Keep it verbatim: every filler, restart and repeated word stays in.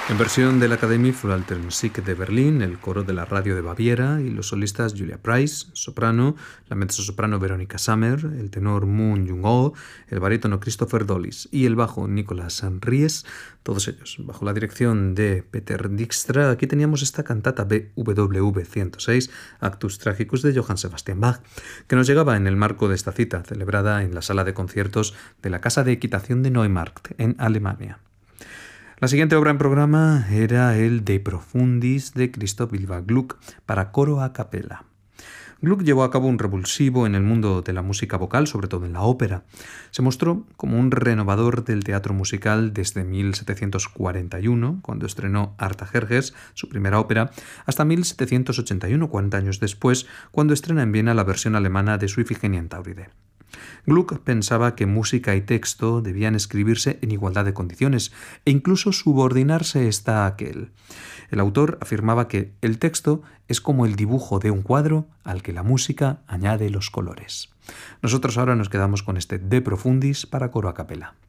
En versión de la Academie für Alte Musik de Berlín, el coro de la radio de Baviera y los solistas Julia Price, soprano, la mezzosoprano Veronica Sammer, el tenor Moon Jung-ho, el barítono Christopher Dollis y el bajo Nicolas Ries, todos ellos bajo la dirección de Peter Dijkstra. Aquí teníamos esta cantata B W V ciento seis, Actus Tragicus de Johann Sebastian Bach, que nos llegaba en el marco de esta cita, celebrada en la sala de conciertos de la Casa de Equitación de Neumarkt, en Alemania. La siguiente obra en programa era el De Profundis de Christoph Willibald Gluck para coro a capella. Gluck llevó a cabo un revulsivo en el mundo de la música vocal, sobre todo en la ópera. Se mostró como un renovador del teatro musical desde mil setecientos cuarenta y uno, cuando estrenó Arta Jerjes, su primera ópera, hasta mil setecientos ochenta y uno, cuarenta años después, cuando estrena en Viena la versión alemana de su Ifigenia en Tauride. Gluck pensaba que música y texto debían escribirse en igualdad de condiciones e incluso subordinarse esta a aquel. El autor afirmaba que el texto es como el dibujo de un cuadro al que la música añade los colores. Nosotros ahora nos quedamos con este De Profundis para coro a capella.